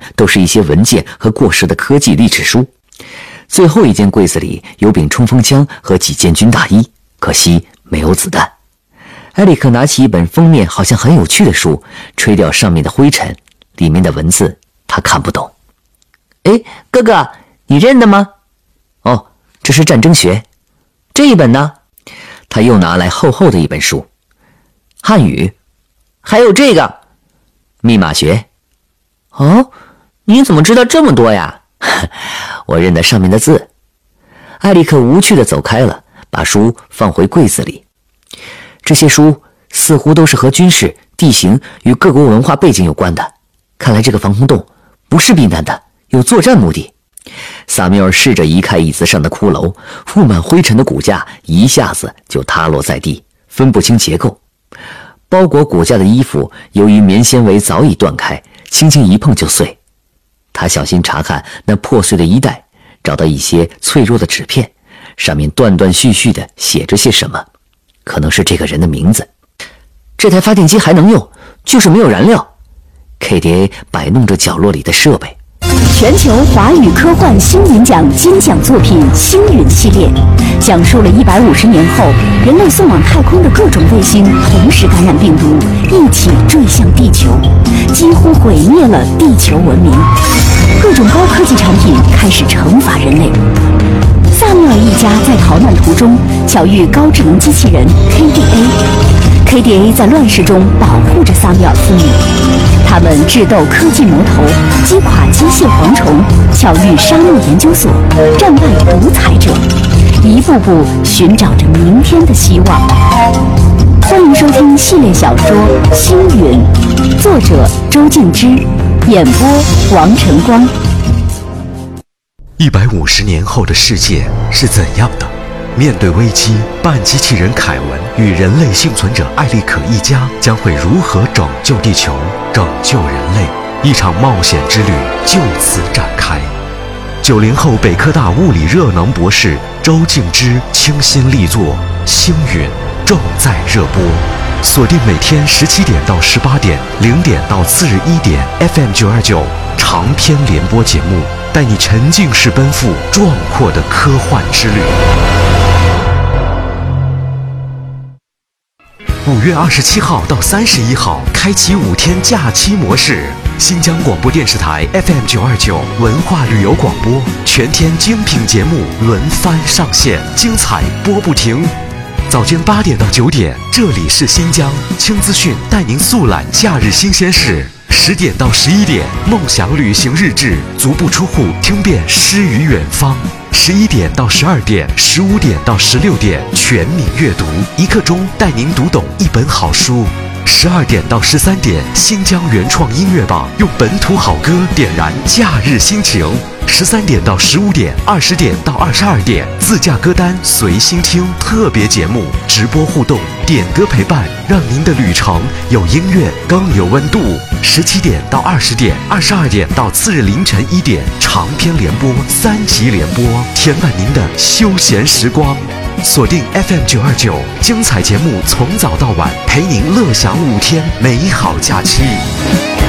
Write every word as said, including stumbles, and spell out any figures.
都是一些文件和过时的科技历史书。最后一间柜子里有柄冲锋枪和几件军大衣，可惜没有子弹。埃里克拿起一本封面好像很有趣的书，吹掉上面的灰尘，里面的文字他看不懂。哎，哥哥，你认得吗？哦，这是战争学。这一本呢？他又拿来厚厚的一本书。汉语。还有这个密码学。哦，你怎么知道这么多呀？我认得上面的字。艾利克无趣地走开了，把书放回柜子里。这些书似乎都是和军事、地形与各国文化背景有关的。看来这个防空洞不是避难的，有作战目的。萨缪尔试着移开椅子上的骷髅，覆满灰尘的骨架一下子就塌落在地，分不清结构。包裹骨架的衣服由于棉纤维早已断开，轻轻一碰就碎。他小心查看那破碎的衣袋，找到一些脆弱的纸片，上面断断续续地写着些什么，可能是这个人的名字。这台发电机还能用，就是没有燃料。K D A 摆弄着角落里的设备。 全球华语科幻星云奖金奖作品《星云》系列，讲述了一百五十年后人类送往太空的各种卫星同时感染病毒，一起坠向地球，几乎毁灭了地球文明。各种高科技产品开始惩罚人类。萨缪尔一家在逃难途中巧遇高智能机器人 K D A，K D A 在乱世中保护着萨缪尔父女。他们智斗科技魔头，击垮机械蝗虫，巧遇沙漠研究所，战败独裁者，一步步寻找着明天的希望。欢迎收听系列小说《星云》，作者周静之，演播王晨光。 一百五十年后的世界是怎样的？面对危机，半机器人凯文与人类幸存者艾利克一家将会如何拯救地球、拯救人类？一场冒险之旅就此展开。九零后北科大物理热能博士周静之倾心力作《星云》正在热播，锁定每天十七点到十八点，零点到次日一点 F M 九二九长篇联播节目，带你沉浸式奔赴壮阔的科幻之旅。五月二十七号到三十一号，开启五天假期模式。新疆广播电视台 F M 九二九文化旅游广播，全天精品节目轮番上线，精彩播不停。早间八点到九点，这里是新疆轻资讯，带您速览假日新鲜事。十点到十一点，梦想旅行日志，足不出户听遍诗与远方。十一点到十二点，十五点到十六点，全民阅读，一刻钟带您读懂一本好书。十二点到十三点，新疆原创音乐榜，用本土好歌点燃假日心情。十三点到十五点，二十点到二十二点，自驾歌单随心听特别节目，直播互动，点歌陪伴，让您的旅程有音乐更有温度。十七点到二十点，二十二点到次日凌晨一点，长篇联播三集联播，填满您的休闲时光。锁定 F M 九二九，精彩节目从早到晚，陪您乐享五天美好假期。